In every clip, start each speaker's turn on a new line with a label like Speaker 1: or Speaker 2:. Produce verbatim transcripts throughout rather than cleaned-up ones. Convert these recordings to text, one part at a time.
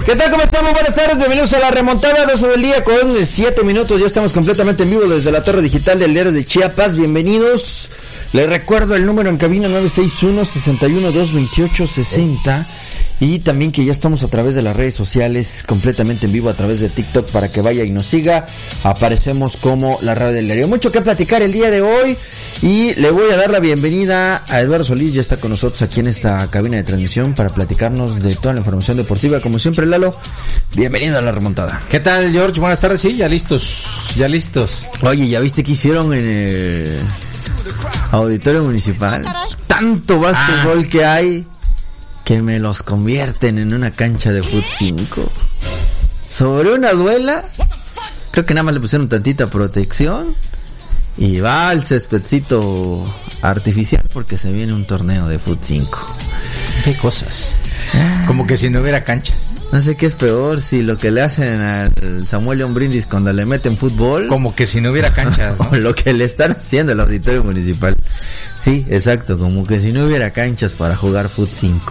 Speaker 1: ¿Qué tal? ¿Cómo estamos? Buenas tardes, bienvenidos a la remontada, doce del día con siete minutos. Ya estamos completamente en vivo desde la torre digital del diario de Chiapas. Bienvenidos. Les recuerdo el número en cabina nueve seis uno, seis uno dos, dos ocho seis cero. Y también que ya estamos a través de las redes sociales, completamente en vivo a través de TikTok, para que vaya y nos siga. Aparecemos como la radio del diario. Mucho que platicar el día de hoy y le voy a dar la bienvenida a Eduardo Solís. Ya está con nosotros aquí en esta cabina de transmisión para platicarnos de toda la información deportiva. Como siempre, Lalo, bienvenido a la remontada.
Speaker 2: ¿Qué tal, George? Buenas tardes. Sí, ya listos, ya listos.
Speaker 1: Oye, ¿ya viste qué hicieron en el auditorio municipal? Tanto básquetbol ah. que hay, que me los convierten en una cancha de fut cinco. Sobre una duela, creo que nada más le pusieron tantita protección y va al céspedcito artificial porque se viene un torneo de fut cinco.
Speaker 2: ¿Qué cosas? Como que si no hubiera canchas.
Speaker 1: No sé qué es peor, si lo que le hacen al Samuel León Brindis cuando le meten fútbol,
Speaker 2: como que si no hubiera canchas, ¿no?
Speaker 1: O lo que le están haciendo al auditorio municipal. Sí, exacto, como que si no hubiera canchas para jugar fut cinco.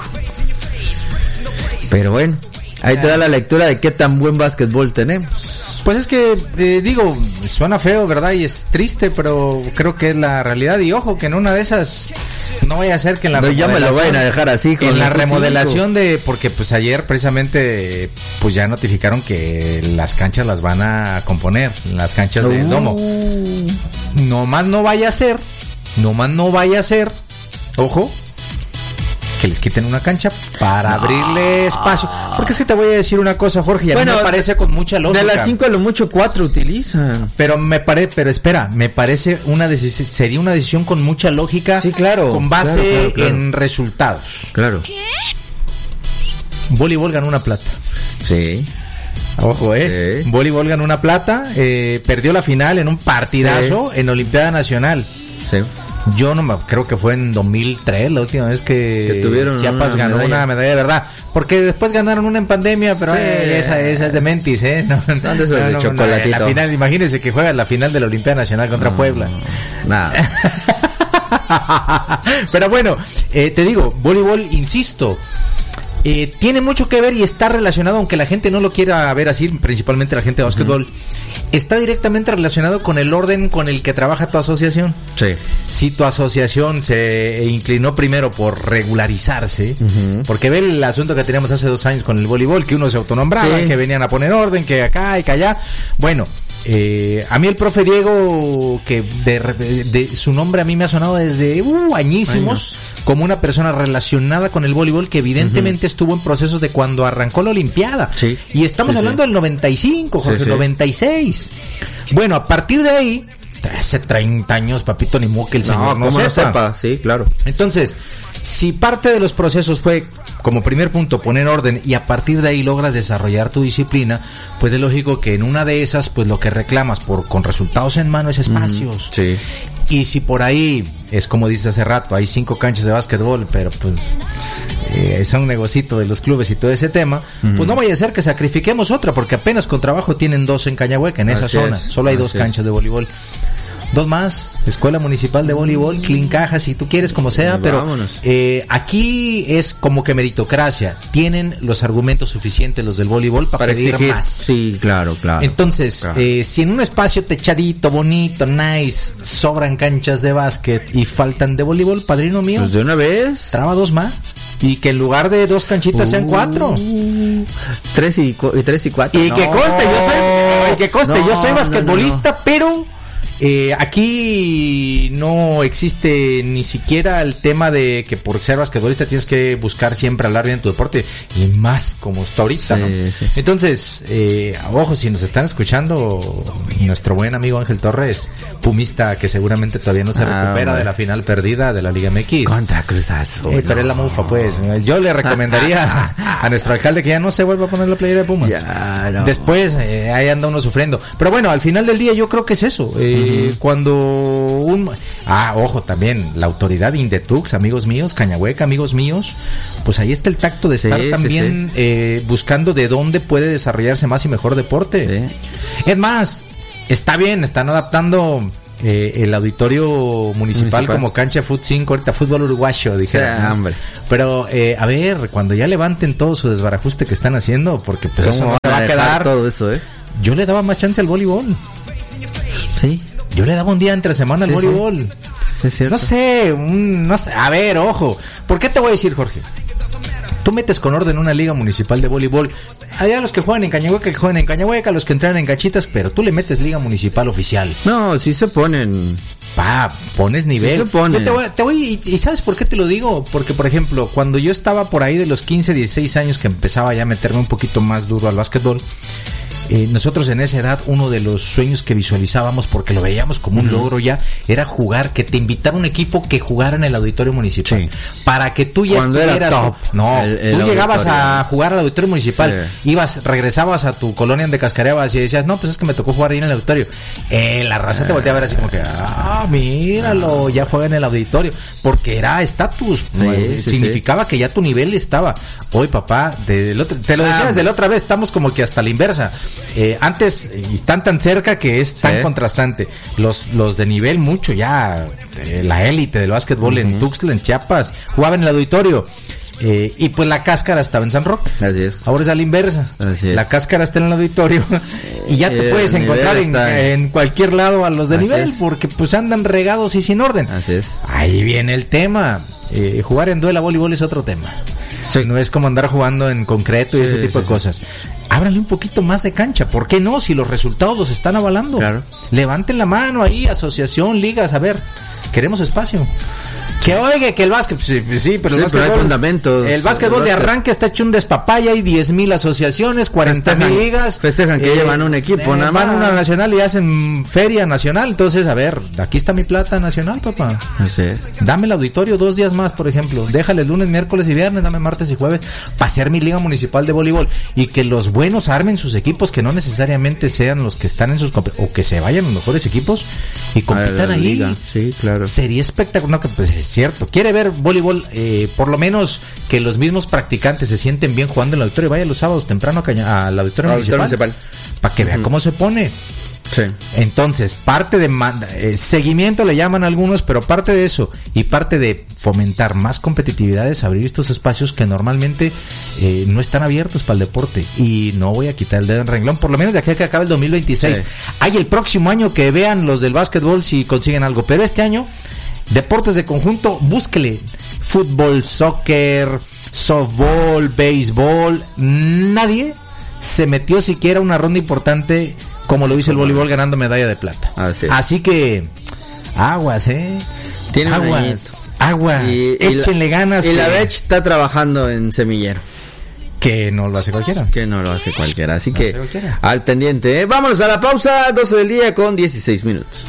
Speaker 1: Pero bueno, ahí te da la lectura de qué tan buen básquetbol tenemos.
Speaker 2: Pues es que, eh, digo, suena feo, ¿verdad? Y es triste, pero creo que es la realidad. Y ojo, que en una de esas no vaya a ser que en la
Speaker 1: no, ya me lo vayan a dejar así con
Speaker 2: en la remodelación de, porque pues ayer precisamente pues ya notificaron que las canchas las van a componer, las canchas uh. de domo. No más no vaya a ser, no más no vaya a ser, ojo, que les quiten una cancha para no. abrirle espacio. Porque es que te voy a decir una cosa, Jorge, y a bueno, mí me parece con mucha lógica.
Speaker 1: De las cinco a lo mucho cuatro utilizan.
Speaker 2: Pero me parece, pero espera, me parece una decisión, sería una decisión con mucha lógica.
Speaker 1: Sí, claro.
Speaker 2: Con base
Speaker 1: claro, claro, claro.
Speaker 2: en resultados.
Speaker 1: Claro.
Speaker 2: ¿Qué? Voleibol ganó una plata.
Speaker 1: Sí.
Speaker 2: Ojo, eh. Sí. Voleibol ganó una plata, eh, perdió la final en un partidazo sí. en Olimpiada Nacional.
Speaker 1: Sí.
Speaker 2: Yo no me creo que fue en dos mil tres la última vez que,
Speaker 1: que tuvieron
Speaker 2: Chiapas
Speaker 1: una
Speaker 2: ganó
Speaker 1: medalla.
Speaker 2: una medalla de verdad, porque después ganaron una en pandemia, pero sí. eh, esa, esa es de mentis, eh. No,
Speaker 1: no, no, de
Speaker 2: no,
Speaker 1: chocolatito.
Speaker 2: La final, imagínense que juega la final de la Olimpiada Nacional contra no, Puebla.
Speaker 1: Nada.
Speaker 2: Pero bueno, eh, te digo, voleibol, insisto, eh, tiene mucho que ver y está relacionado, aunque la gente no lo quiera ver así, principalmente la gente de básquetbol. Uh-huh. Está directamente relacionado con el orden con el que trabaja tu asociación.
Speaker 1: Sí.
Speaker 2: Si tu asociación se inclinó primero por regularizarse, uh-huh. porque ve el asunto que teníamos hace dos años con el voleibol, que uno se autonombraba, sí. que venían a poner orden, que acá y que allá. Bueno, eh, a mí el profe Diego, que de, de, de su nombre a mí me ha sonado desde uh, añísimos, Ay, no. como una persona relacionada con el voleibol, que evidentemente uh-huh. estuvo en procesos de cuando arrancó la Olimpiada.
Speaker 1: Sí.
Speaker 2: Y estamos sí, hablando sí. del noventa y cinco, Jorge, sí, sí. noventa y seis. Bueno, a partir de ahí, hace treinta años, papito, ni modo que el
Speaker 1: no,
Speaker 2: señor no sepa.
Speaker 1: sepa. Sí, claro.
Speaker 2: Entonces, si parte de los procesos fue, como primer punto, poner orden, y a partir de ahí logras desarrollar tu disciplina, pues es lógico que en una de esas, pues lo que reclamas por con resultados en mano es espacios.
Speaker 1: Mm, sí.
Speaker 2: Y si por ahí, es como dices hace rato, hay cinco canchas de básquetbol, pero pues eh, es un negocito de los clubes y todo ese tema, uh-huh. pues no vaya a ser que sacrifiquemos otra, porque apenas con trabajo tienen dos en Cañahueca, en esa
Speaker 1: Así
Speaker 2: zona,
Speaker 1: es.
Speaker 2: solo hay
Speaker 1: Así
Speaker 2: dos
Speaker 1: es.
Speaker 2: canchas de voleibol. Dos más, Escuela Municipal de Voleibol, Clincaja, si tú quieres, como sea, pero eh, aquí es como que meritocracia. Tienen los argumentos suficientes los del voleibol para,
Speaker 1: para
Speaker 2: pedir
Speaker 1: exigir
Speaker 2: más.
Speaker 1: Sí, claro, claro.
Speaker 2: Entonces,
Speaker 1: claro.
Speaker 2: Eh, si en un espacio techadito, bonito, nice, sobran canchas de básquet y faltan de voleibol, padrino mío,
Speaker 1: pues de una vez
Speaker 2: traba dos más. Y que en lugar de dos canchitas uh, sean cuatro.
Speaker 1: Tres y, cu- y tres y cuatro.
Speaker 2: Y
Speaker 1: no.
Speaker 2: que coste, yo soy, y que coste,
Speaker 1: no,
Speaker 2: yo soy basquetbolista,
Speaker 1: no, no, no.
Speaker 2: pero eh, aquí no existe ni siquiera el tema de que por ser basquetbolista tienes que buscar siempre hablar bien de tu deporte, y más como está ahorita,
Speaker 1: sí,
Speaker 2: ¿no?
Speaker 1: Sí.
Speaker 2: Entonces, eh, ojo, si nos están escuchando, nuestro buen amigo Ángel Torres, pumista, que seguramente todavía no se
Speaker 1: ah,
Speaker 2: recupera
Speaker 1: bueno.
Speaker 2: de la final perdida de la Liga M X.
Speaker 1: Contra Cruz Azul.
Speaker 2: Eh, pero es la mufa, pues. Yo le recomendaría a nuestro alcalde que ya no se vuelva a poner la playera de Pumas.
Speaker 1: Ya, no.
Speaker 2: Después, eh, ahí anda uno sufriendo. Pero bueno, al final del día yo creo que es eso. Eh, uh-huh. Cuando un... Ah, ojo, también, la autoridad Indetux, amigos míos, Cañahueca, amigos míos, pues ahí está el tacto de estar sí, también sí, sí. Eh, buscando de dónde puede desarrollarse más y mejor deporte. Sí. Es más, está bien, están adaptando eh, el auditorio municipal, municipal como cancha de fut cinco, ahorita fútbol uruguayo, dijera.
Speaker 1: Sí, ¿no? Hombre.
Speaker 2: Pero, eh, a ver, cuando ya levanten todo su desbarajuste que están haciendo, porque pues eso no va a quedar
Speaker 1: todo eso, ¿eh?
Speaker 2: Yo le daba más chance al voleibol.
Speaker 1: Sí.
Speaker 2: Yo le daba un día entre semana al sí, voleibol. Sí.
Speaker 1: Sí, es cierto.
Speaker 2: No sé, un, no sé, a ver, ojo. ¿Por qué te voy a decir, Jorge? Tú metes con orden una liga municipal de voleibol. Allá los que juegan en Cañahueca, que juegan en Cañahueca, los que entrenan en Cachitas, pero tú le metes liga municipal oficial.
Speaker 1: No, sí se ponen.
Speaker 2: Pa, pones nivel.
Speaker 1: Sí se pone.
Speaker 2: Yo te voy, te voy y, y ¿sabes por qué te lo digo? Porque, por ejemplo, cuando yo estaba por ahí de los quince, dieciséis años que empezaba ya a meterme un poquito más duro al básquetbol, Eh, nosotros en esa edad, uno de los sueños que visualizábamos, porque lo veíamos como un logro ya, era jugar, que te invitara un equipo que jugara en el auditorio municipal. Sí. Para que tú ya
Speaker 1: Cuando
Speaker 2: estuvieras.
Speaker 1: Era top,
Speaker 2: no,
Speaker 1: el, el
Speaker 2: tú llegabas
Speaker 1: auditorio.
Speaker 2: a jugar al auditorio municipal, sí. ibas, regresabas a tu colonia de Cascareabas y decías, no, pues es que me tocó jugar ahí en el auditorio. Eh, la raza eh. te volteaba a ver así como que, ah, míralo, ya juega en el auditorio. Porque era estatus, sí, pues, sí, significaba sí. que ya tu nivel estaba. Hoy, papá, de, de, te lo decía ah, desde la otra vez, estamos como que hasta la inversa. Eh, antes y están tan cerca que es tan sí. contrastante. Los los de nivel mucho ya, eh, la élite del básquetbol uh-huh. en Tuxtla, en Chiapas, jugaban en el auditorio. Eh, y pues la cáscara estaba en San Roque. Así es. Ahora es a la inversa. Así es. La cáscara está en el auditorio y ya te eh, puedes encontrar en, en cualquier lado a los de Así nivel es. Porque pues andan regados y sin orden.
Speaker 1: Así es.
Speaker 2: Ahí viene el tema. Eh, jugar en duela voleibol es otro tema. Sí. No es como andar jugando en concreto y sí, ese tipo sí, de cosas. Ábrale un poquito más de cancha. ¿Por qué no? Si los resultados los están avalando. Claro. Levanten la mano ahí, asociación, ligas. A ver, queremos espacio. Que oiga, que el básquet, sí, sí, pero el
Speaker 1: sí,
Speaker 2: básquetbol,
Speaker 1: pero hay fundamentos.
Speaker 2: El básquetbol de arranque está hecho un despapaya, hay diez mil asociaciones, cuarenta mil ligas.
Speaker 1: Festejan que eh, llevan un equipo,
Speaker 2: eh,
Speaker 1: nada
Speaker 2: más. Van
Speaker 1: más.
Speaker 2: a una nacional y hacen feria nacional. Entonces, a ver, aquí está mi plata nacional, papá.
Speaker 1: Así es.
Speaker 2: Dame el auditorio dos días más, por ejemplo. Déjale lunes, miércoles y viernes, dame martes y jueves. Pasear mi liga municipal de voleibol. Y que los buenos armen sus equipos, que no necesariamente sean los que están en sus... o que se vayan los mejores equipos y compitan ahí.
Speaker 1: Liga. Sí, claro.
Speaker 2: Sería espectacular. No, que pues es cierto. Quiere ver voleibol, eh, por lo menos que los mismos practicantes se sienten bien jugando en el auditorio. Vaya los sábados temprano a Caña, al auditorio municipal, municipal para que vean uh-huh. cómo se pone. Sí. Entonces, parte de eh, seguimiento le llaman algunos, pero parte de eso y parte de fomentar más competitividad es abrir estos espacios que normalmente eh, no están abiertos para el deporte. Y no voy a quitar el dedo en renglón, por lo menos de aquí a que acabe el dos mil veintiséis. Sí. Hay el próximo año que vean los del básquetbol si consiguen algo, pero este año deportes de conjunto, búsquele fútbol, soccer, softball, béisbol. Nadie se metió siquiera una ronda importante como lo hizo el voleibol ganando medalla de plata. Así, Así que aguas, eh.
Speaker 1: Tiene
Speaker 2: aguas, aguas.
Speaker 1: Y,
Speaker 2: échenle
Speaker 1: y la,
Speaker 2: ganas.
Speaker 1: Y que... la B E C está trabajando en semillero.
Speaker 2: Que no lo hace cualquiera.
Speaker 1: Que no lo hace cualquiera. Así no que al pendiente, ¿eh? Vámonos a la pausa, doce del día con dieciséis minutos.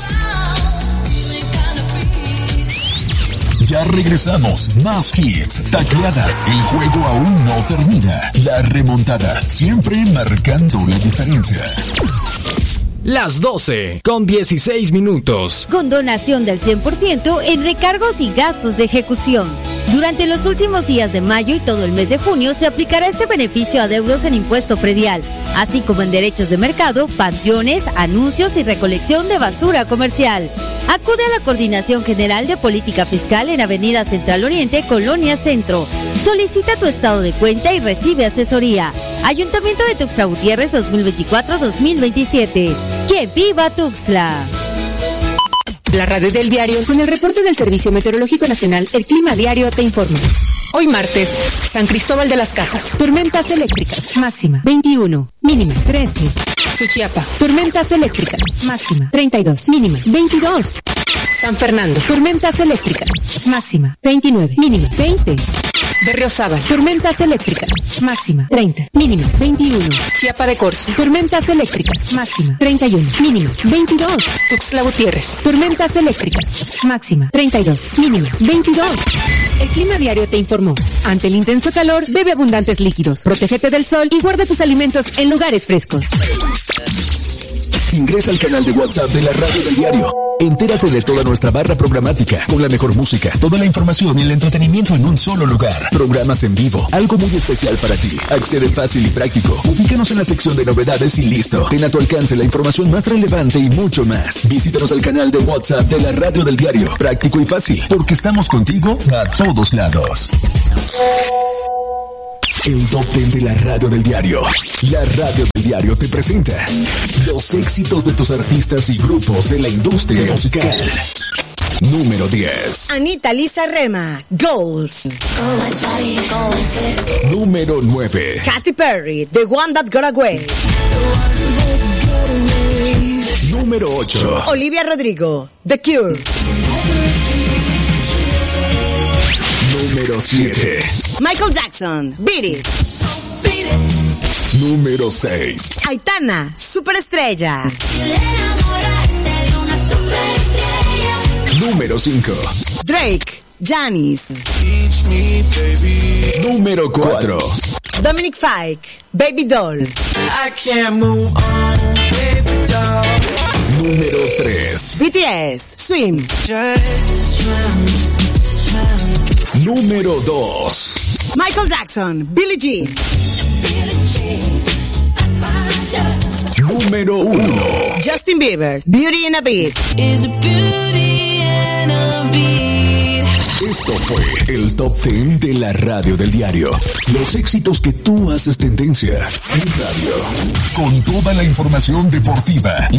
Speaker 3: Ya regresamos, más hits, tacleadas, el juego aún no termina. La remontada, siempre marcando la diferencia.
Speaker 4: Las doce con dieciséis minutos.
Speaker 5: Con donación del cien por ciento en recargos y gastos de ejecución. Durante los últimos días de mayo y todo el mes de junio se aplicará este beneficio a deudos en impuesto predial, así como en derechos de mercado, panteones, anuncios y recolección de basura comercial. Acude a la Coordinación General de Política Fiscal en Avenida Central Oriente, Colonia Centro. Solicita tu estado de cuenta y recibe asesoría. Ayuntamiento de Tuxtla Gutiérrez dos mil veinticuatro a dos mil veintisiete. ¡Que viva Tuxtla!
Speaker 6: La radio del diario, con el reporte del Servicio Meteorológico Nacional, el Clima Diario te informa. Hoy martes, San Cristóbal de las Casas, tormentas eléctricas, máxima veintiuno, mínima trece. Suchiapa, tormentas eléctricas, máxima treinta y dos, mínima veintidós. San Fernando, tormentas eléctricas, máxima veintinueve, mínima veinte. Berriozábal, tormentas eléctricas, máxima treinta, mínima veintiuno. Chiapa de Corzo, tormentas eléctricas, máxima treinta y uno, mínima veintidós. Tuxtla Gutiérrez, tormentas eléctricas, máxima treinta y dos, mínima veintidós. El Clima Diario te informó. Ante el intenso calor, bebe abundantes líquidos, protégete del sol y guarda tus alimentos en lugares frescos.
Speaker 3: Ingresa al canal de WhatsApp de la Radio del Diario. Entérate de toda nuestra barra programática, con la mejor música, toda la información y el entretenimiento en un solo lugar. Programas en vivo, algo muy especial para ti. Accede fácil y práctico. Ubícanos en la sección de novedades y listo. Ten a tu alcance la información más relevante y mucho más. Visítanos al canal de WhatsApp de la Radio del Diario. Práctico y fácil, porque estamos contigo a todos lados. El Top Ten de la Radio del Diario. La Radio del Diario te presenta los éxitos de tus artistas y grupos de la industria musical. Número diez.
Speaker 7: Anita Lisa Rema, Goals.
Speaker 3: Número nueve.
Speaker 7: Katy Perry, The One That Got Away.
Speaker 3: Número ocho.
Speaker 7: Olivia Rodrigo, The Cure.
Speaker 3: Número siete.
Speaker 7: Michael Jackson, Beat It.
Speaker 3: Número seis.
Speaker 7: Aitana, Superestrella.
Speaker 3: Número cinco.
Speaker 7: Drake, Janis.
Speaker 3: Número cuatro.
Speaker 7: Dominic Fike, Baby Doll.
Speaker 8: I can't move on, baby doll.
Speaker 3: Número tres.
Speaker 7: B T S, Swim.
Speaker 8: Just swim, swim.
Speaker 3: Número dos.
Speaker 7: Michael Jackson, Billie Jean.
Speaker 3: Número uno.
Speaker 7: Justin Bieber, Beauty and a Beat.
Speaker 8: Is a beauty and a beat.
Speaker 3: Esto fue el Top Ten de la Radio del Diario. Los éxitos que tú haces tendencia en radio. Con toda la información deportiva.